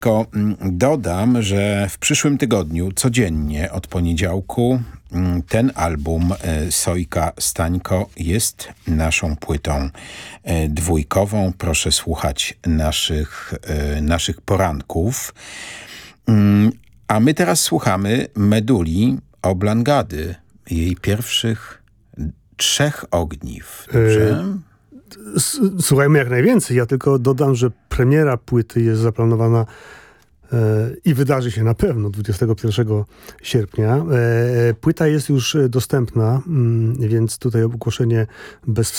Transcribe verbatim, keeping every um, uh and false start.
Tylko dodam, że w przyszłym tygodniu codziennie od poniedziałku ten album Sojka Stańko jest naszą płytą dwójkową. Proszę słuchać naszych, naszych poranków. A my teraz słuchamy Meduli Oblongady, jej pierwszych trzech ogniw. Dobrze? Słuchajmy jak najwięcej. Ja tylko dodam, że premiera płyty jest zaplanowana e, i wydarzy się na pewno dwudziestego pierwszego sierpnia. E, płyta jest już dostępna, m, więc tutaj ogłoszenie bez